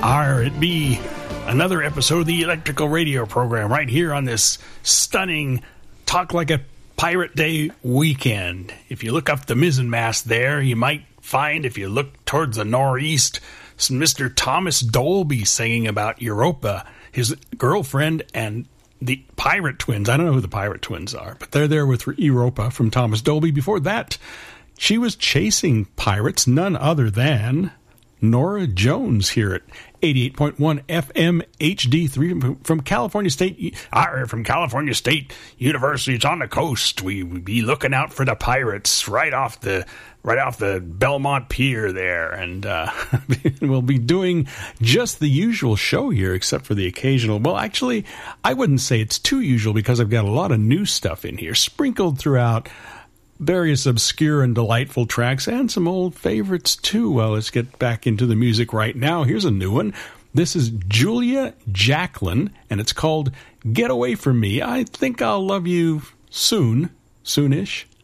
It be another episode of the Electrical Radio program right here on this stunning Talk Like a Pirate Day weekend. If you look up the mizzenmast there, you might find, if you look towards the northeast, Mr. Thomas Dolby singing about Europa, his girlfriend, and the Pirate Twins. I don't know who the Pirate Twins are, but they're there with Europa from Thomas Dolby. Before that, she was chasing pirates, none other than Norah Jones here at 88.1 FM HD3 from California State University. It's on the coast. We be looking out for the pirates right off the Belmont Pier there, and we'll be doing just the usual show here, except for the occasional. Well, actually, I wouldn't say it's too usual because I've got a lot of new stuff in here sprinkled throughout. Various obscure and delightful tracks and some old favorites too. Well, let's get back into the music right now. Here's a new one. This is Julia Jacklin, and it's called Get Away From Me. I Think I'll Love You Soon, soonish.